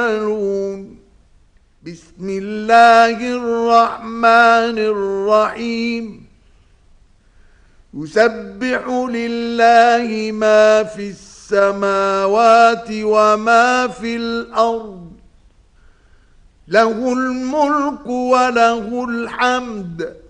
تعملون. بسم الله الرحمن الرحيم. يسبح لله ما في السماوات وما في الأرض، له الملك وله الحمد،